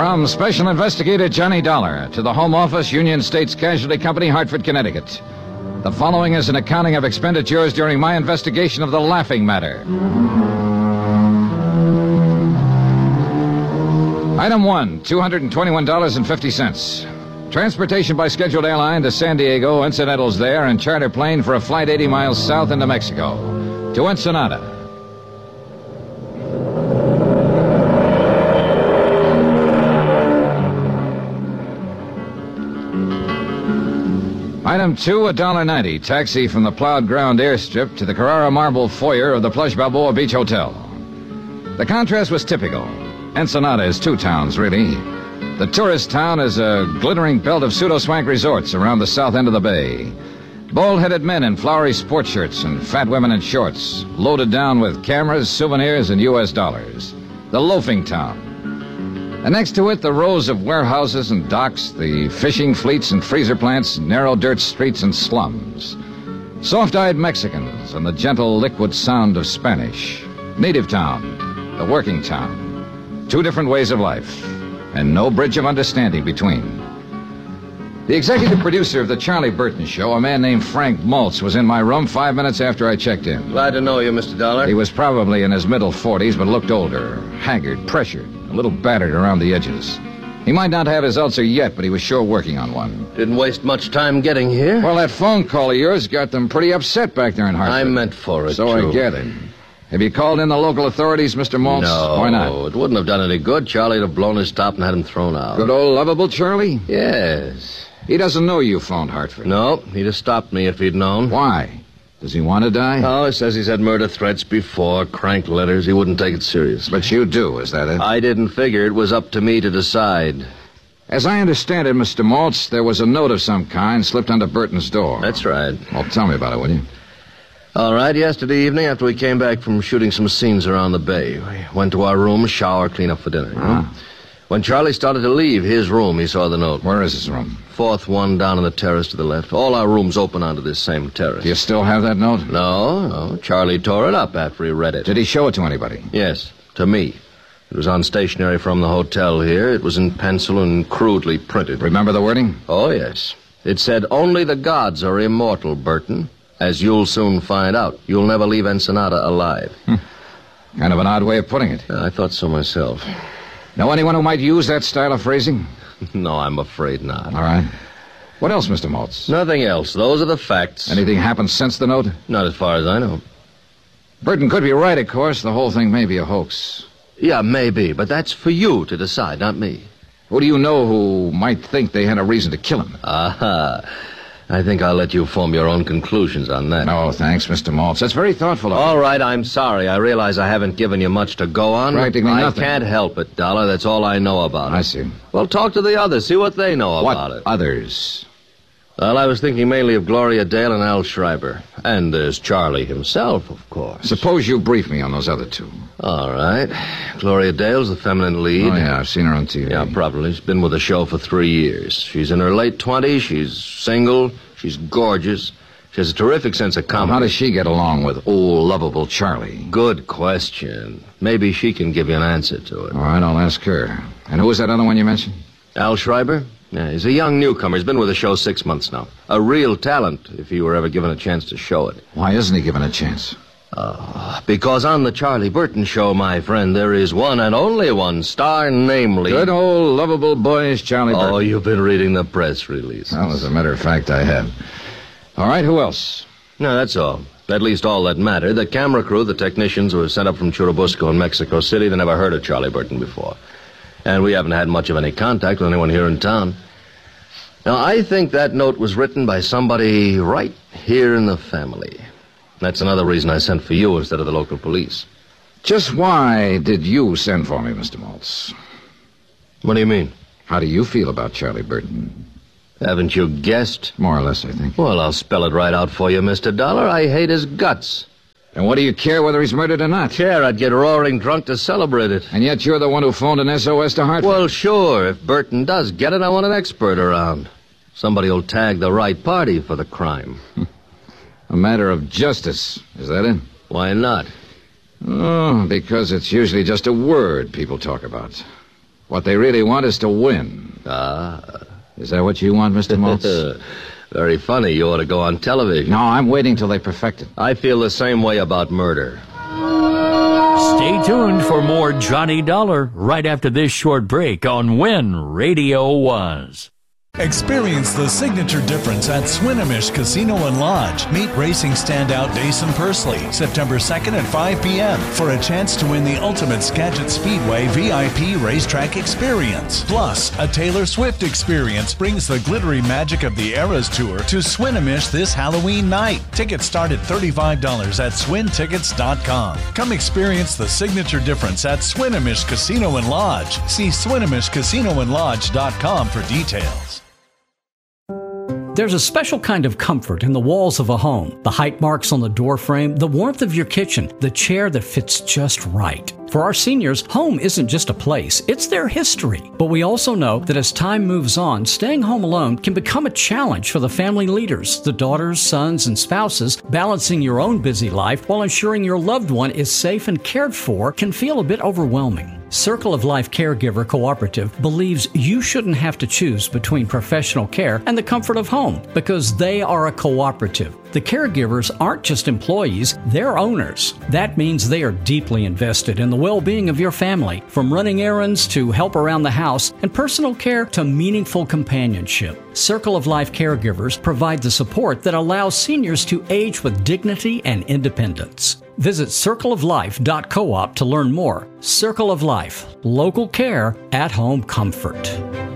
From Special Investigator Johnny Dollar to the Home Office, Union States Casualty Company, Hartford, Connecticut. The following is an accounting of expenditures during my investigation of the Laughing Matter. Item 1, $221.50. Transportation by scheduled airline to San Diego, incidentals there, and charter plane for a flight 80 miles south into Mexico. To Ensenada. Item 2, $1.90. Taxi from the plowed ground airstrip to the Carrara marble foyer of the plush Balboa Beach Hotel. The contrast was typical. Ensenada is two towns, really. The tourist town is a glittering belt of pseudo-swank resorts around the south end of the bay. Bald-headed men in flowery sports shirts and fat women in shorts, loaded down with cameras, souvenirs, and U.S. dollars. The loafing town. And next to it, the rows of warehouses and docks, the fishing fleets and freezer plants, narrow dirt streets and slums. Soft-eyed Mexicans and the gentle liquid sound of Spanish. Native town, the working town. Two different ways of life, and no bridge of understanding between. The executive producer of the Charlie Burton Show, a man named Frank Maltz, was in my room 5 minutes after I checked in. Glad to know you, Mr. Dollar. He was probably in his middle 40s, but looked older, haggard, pressured, a little battered around the edges. He might not have his ulcer yet, but he was sure working on one. Didn't waste much time getting here. Well, that phone call of yours got them pretty upset back there in Hartford. I meant for it, So I gathered. Have you called in the local authorities, Mr. Maltz? No. Why not? It wouldn't have done any good. Charlie'd have blown his top and had him thrown out. Good old lovable Charlie? Yes. He doesn't know you phoned Hartford. No, he'd have stopped me if he'd known. Why? Does he want to die? Oh, he says he's had murder threats before, crank letters. He wouldn't take it seriously. But you do, is that it? I didn't figure it was up to me to decide. As I understand it, Mr. Maltz, there was a note of some kind slipped under Burton's door. That's right. Well, tell me about it, will you? All right, yesterday evening, after we came back from shooting some scenes around the bay, we went to our room, shower, clean up for dinner. When Charlie started to leave his room, he saw the note. Where is his room? Fourth one down on the terrace to the left. All our rooms open onto this same terrace. Do you still have that note? No. Charlie tore it up after he read it. Did he show it to anybody? Yes, to me. It was on stationery from the hotel here. It was in pencil and crudely printed. Remember the wording? Oh, yes. It said, "Only the gods are immortal, Burton. As you'll soon find out, you'll never leave Ensenada alive." Kind of an odd way of putting it. I thought so myself. Know anyone who might use that style of phrasing? No, I'm afraid not. All right. What else, Mr. Maltz? Nothing else. Those are the facts. Anything happened since the note? Not as far as I know. Burton could be right, of course. The whole thing may be a hoax. Yeah, maybe, but that's for you to decide, not me. Who do you know who might think they had a reason to kill him? Aha. I think I'll let you form your own conclusions on that. No, thanks, Mr. Maltz. That's very thoughtful of you. All right, I'm sorry. I realize I haven't given you much to go on. Practically nothing. I can't help it, Dollar. That's all I know about it. I see. Well, talk to the others. See what they know about it. What others? Well, I was thinking mainly of Gloria Dale and Al Schreiber. And there's Charlie himself, of course. Suppose you brief me on those other two. All right. Gloria Dale's the feminine lead. Oh, yeah, I've seen her on TV. Yeah, probably. She's been with the show for 3 years. She's in her late 20s. She's single. She's gorgeous. She has a terrific sense of comedy. How does she get along with old, lovable Charlie? Good question. Maybe she can give you an answer to it. All right, I'll ask her. And who was that other one you mentioned? Al Schreiber? Yeah, he's a young newcomer. He's been with the show 6 months now. A real talent, if he were ever given a chance to show it. Why isn't he given a chance? Because on the Charlie Burton Show, my friend, there is one and only one star, namely... Good old, lovable boyish Charlie Burton. Oh, you've been reading the press releases. Well, as a matter of fact, I have. All right, who else? No, that's all. At least all that mattered. The camera crew, the technicians who were sent up from Churubusco in Mexico City, they never heard of Charlie Burton before. And we haven't had much of any contact with anyone here in town. Now, I think that note was written by somebody right here in the family. That's another reason I sent for you instead of the local police. Just why did you send for me, Mr. Maltz? What do you mean? How do you feel about Charlie Burton? Haven't you guessed? More or less, I think. Well, I'll spell it right out for you, Mr. Dollar. I hate his guts. And what do you care whether he's murdered or not? Care, I'd get roaring drunk to celebrate it. And yet you're the one who phoned an SOS to Hartford. Well, sure. If Burton does get it, I want an expert around. Somebody will tag the right party for the crime. A matter of justice. Is that it? Why not? Oh, because it's usually just a word people talk about. What they really want is to win. Is that what you want, Mr. Maltz? Very funny. You ought to go on television. No, I'm waiting till they perfect it. I feel the same way about murder. Stay tuned for more Johnny Dollar right after this short break on When Radio Was. Experience the signature difference at Swinomish Casino and Lodge. Meet racing standout Dason Pursley September 2nd at 5 p.m. for a chance to win the ultimate Skagit Speedway VIP racetrack experience. Plus, a Taylor Swift experience brings the glittery magic of the Eras Tour to Swinomish this Halloween night. Tickets start at $35 at swintickets.com. Come experience the signature difference at Swinomish Casino and Lodge. See SwinomishCasinoandLodge.com for details. There's a special kind of comfort in the walls of a home. The height marks on the door frame, the warmth of your kitchen, the chair that fits just right. For our seniors, home isn't just a place, it's their history. But we also know that as time moves on, staying home alone can become a challenge for the family leaders, the daughters, sons, and spouses. Balancing your own busy life while ensuring your loved one is safe and cared for can feel a bit overwhelming. Circle of Life Caregiver Cooperative believes you shouldn't have to choose between professional care and the comfort of home because they are a cooperative. The caregivers aren't just employees, they're owners. That means they are deeply invested in the well-being of your family, from running errands to help around the house and personal care to meaningful companionship. Circle of Life Caregivers provide the support that allows seniors to age with dignity and independence. Visit circleoflife.coop to learn more. Circle of Life, local care, at-home comfort.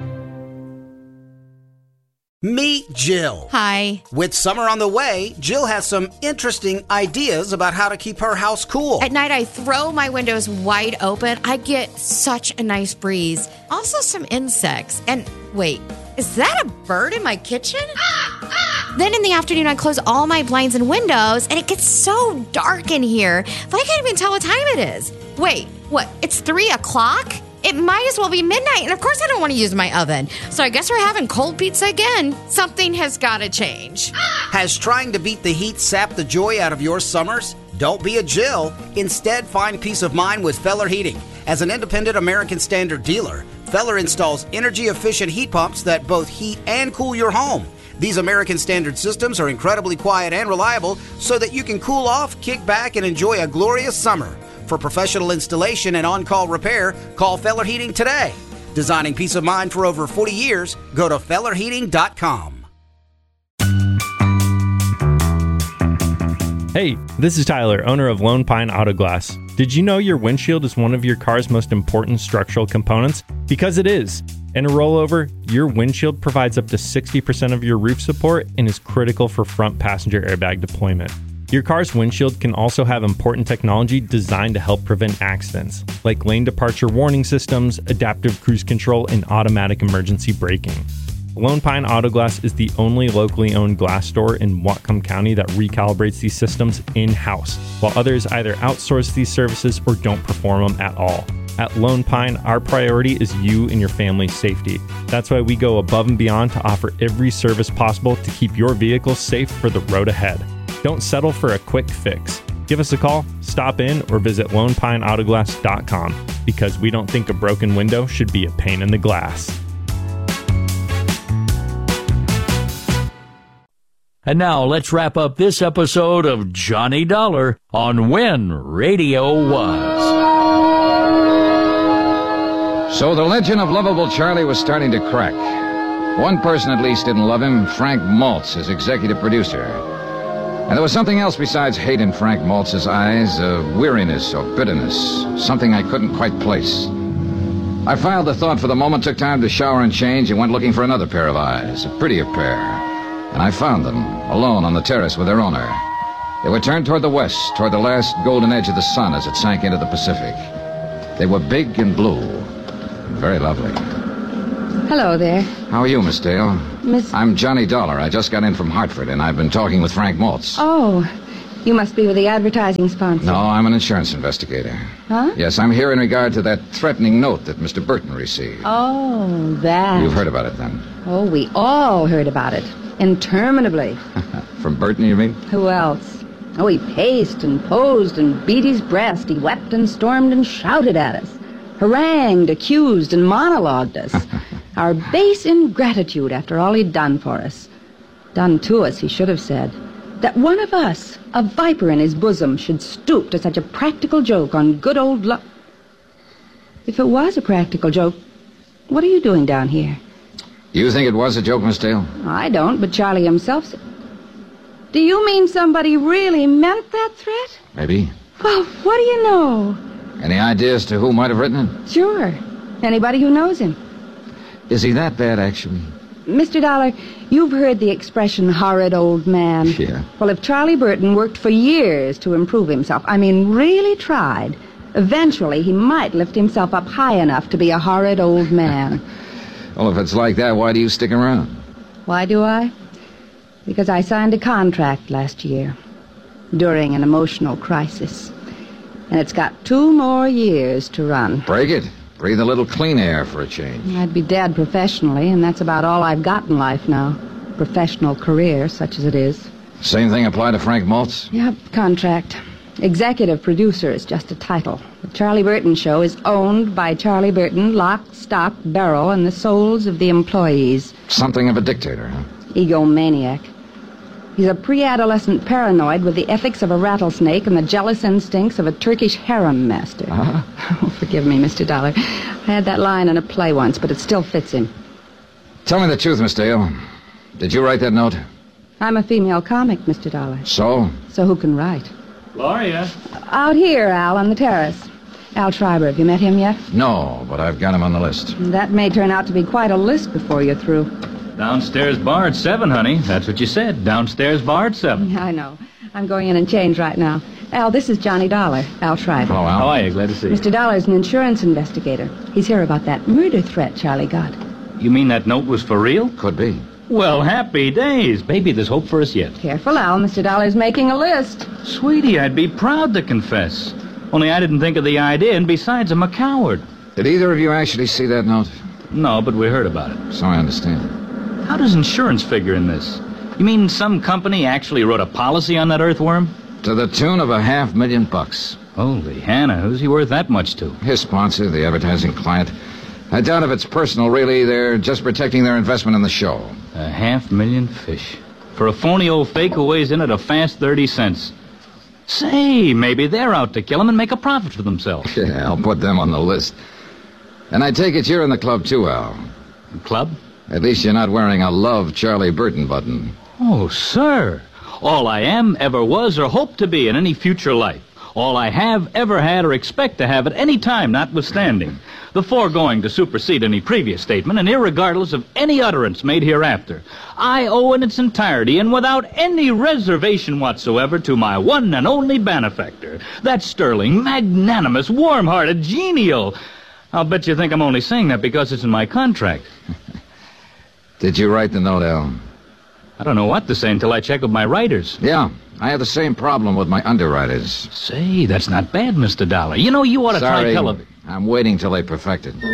Meet Jill. Hi. With summer on the way, Jill has some interesting ideas about how to keep her house cool. At night, I throw my windows wide open. I get such a nice breeze. Also, some insects. And wait, is that a bird in my kitchen? Then in the afternoon, I close all my blinds and windows, and it gets so dark in here that I can't even tell what time it is. Wait, what? It's 3 o'clock? It might as well be midnight, and of course I don't want to use my oven. So I guess we're having cold pizza again. Something has got to change. Has trying to beat the heat sapped the joy out of your summers? Don't be a Jill. Instead, find peace of mind with Feller Heating. As an independent American Standard dealer, Feller installs energy-efficient heat pumps that both heat and cool your home. These American Standard systems are incredibly quiet and reliable so that you can cool off, kick back, and enjoy a glorious summer. For professional installation and on-call repair, call Feller Heating today. Designing peace of mind for over 40 years, go to FellerHeating.com. Hey, this is Tyler, owner of Lone Pine Auto Glass. Did you know your windshield is one of your car's most important structural components? Because it is. In a rollover, your windshield provides up to 60% of your roof support and is critical for front passenger airbag deployment. Your car's windshield can also have important technology designed to help prevent accidents, like lane departure warning systems, adaptive cruise control, and automatic emergency braking. Lone Pine Auto Glass is the only locally owned glass store in Whatcom County that recalibrates these systems in-house, while others either outsource these services or don't perform them at all. At Lone Pine, our priority is you and your family's safety. That's why we go above and beyond to offer every service possible to keep your vehicle safe for the road ahead. Don't settle for a quick fix. Give us a call, stop in, or visit LonePineAutoglass.com because we don't think a broken window should be a pain in the glass. And now let's wrap up this episode of Johnny Dollar on When Radio Was. So the legend of lovable Charlie was starting to crack. One person at least didn't love him, Frank Maltz, his executive producer. And there was something else besides hate in Frank Maltz's eyes, a weariness or bitterness, something I couldn't quite place. I filed the thought for the moment, took time to shower and change, and went looking for another pair of eyes, a prettier pair. And I found them, alone on the terrace with their owner. They were turned toward the west, toward the last golden edge of the sun as it sank into the Pacific. They were big and blue, and very lovely. Hello there. How are you, Miss Dale? Miss... I'm Johnny Dollar. I just got in from Hartford, and I've been talking with Frank Maltz. Oh, you must be with the advertising sponsor. No, I'm an insurance investigator. Huh? Yes, I'm here in regard to that threatening note that Mr. Burton received. Oh, that. You've heard about it, then? Oh, we all heard about it. Interminably. From Burton, you mean? Who else? Oh, he paced and posed and beat his breast. He wept and stormed and shouted at us. harangued, accused, and monologued us. Our base ingratitude after all he'd done for us. Done to us, he should have said. That one of us, a viper in his bosom, should stoop to such a practical joke on good old luck. If it was a practical joke, what are you doing down here? You think it was a joke, Miss Dale? I don't, but Charlie himself said... Do you mean somebody really meant that threat? Maybe. Well, what do you know? Any idea as to who might have written it? Sure. Anybody who knows him. Is he that bad, actually? Mr. Dollar, you've heard the expression, horrid old man. Yeah. Well, if Charlie Burton worked for years to improve himself, really tried, eventually he might lift himself up high enough to be a horrid old man. Well, if it's like that, why do you stick around? Why do I? Because I signed a contract last year, during an emotional crisis. And it's got 2 more years to run. Break it. Breathe a little clean air for a change. I'd be dead professionally, and that's about all I've got in life now. Professional career, such as it is. Same thing apply to Frank Maltz? Yep, contract. Executive producer is just a title. The Charlie Burton Show is owned by Charlie Burton, lock, stock, barrel, and the souls of the employees. Something of a dictator, huh? Egomaniac. He's a pre-adolescent paranoid with the ethics of a rattlesnake and the jealous instincts of a Turkish harem master. Oh, forgive me, Mr. Dollar. I had that line in a play once, but it still fits him. Tell me the truth, Miss Dale. Did you write that note? I'm a female comic, Mr. Dollar. So? So who can write? Gloria. Out here, Al, on the terrace. Al Schreiber, have you met him yet? No, but I've got him on the list. That may turn out to be quite a list before you're through. Downstairs bar at 7, honey. That's what you said. Downstairs bar at 7. I know. I'm going in and change right now. Al, this is Johnny Dollar, Al Schreiber. Hello, Al. How are you? Glad to see you. Mr. Dollar's an insurance investigator. He's here about that murder threat Charlie got. You mean that note was for real? Could be. Well, happy days. Maybe there's hope for us yet. Careful, Al. Mr. Dollar's making a list. Sweetie, I'd be proud to confess. Only I didn't think of the idea, and besides, I'm a coward. Did either of you actually see that note? No, but we heard about it. So I understand. How does insurance figure in this? You mean some company actually wrote a policy on that earthworm? To the tune of $500,000. Holy Hannah, who's he worth that much to? His sponsor, the advertising client. I doubt if it's personal, really. They're just protecting their investment in the show. 500,000 fish. For a phony old fake who weighs in at a fast 30 cents. Say, maybe they're out to kill him and make a profit for themselves. Yeah, I'll put them on the list. And I take it you're in the club too, Al. Club? At least you're not wearing a Love Charlie Burton button. Oh, sir. All I am, ever was, or hope to be in any future life. All I have, ever had, or expect to have at any time, notwithstanding. The foregoing to supersede any previous statement, and irregardless of any utterance made hereafter. I owe in its entirety, and without any reservation whatsoever, to my one and only benefactor. That sterling, magnanimous, warm-hearted, genial... I'll bet you think I'm only saying that because it's in my contract. Did you write the note, Al? I don't know what to say until I check with my writers. Yeah, I have the same problem with my underwriters. Say, that's not bad, Mr. Dollar. You know, you ought to try television. I'm waiting till they perfect it.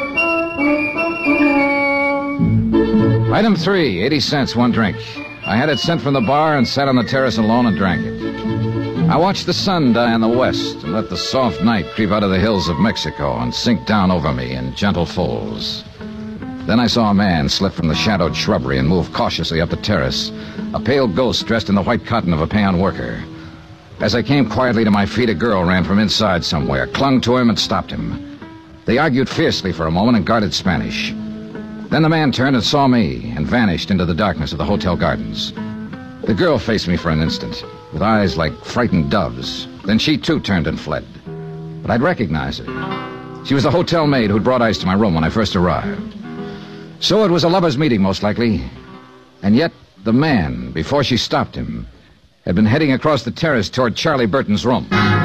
Item 3, 80 cents, one drink. I had it sent from the bar and sat on the terrace alone and drank it. I watched the sun die in the west and let the soft night creep out of the hills of Mexico and sink down over me in gentle folds. Then I saw a man slip from the shadowed shrubbery and move cautiously up the terrace, a pale ghost dressed in the white cotton of a peon worker. As I came quietly to my feet, a girl ran from inside somewhere, clung to him and stopped him. They argued fiercely for a moment and guarded Spanish. Then the man turned and saw me and vanished into the darkness of the hotel gardens. The girl faced me for an instant, with eyes like frightened doves. Then she too turned and fled. But I'd recognize her. She was the hotel maid who'd brought ice to my room when I first arrived. So it was a lover's meeting, most likely. And yet, the man, before she stopped him, had been heading across the terrace toward Charlie Burton's room.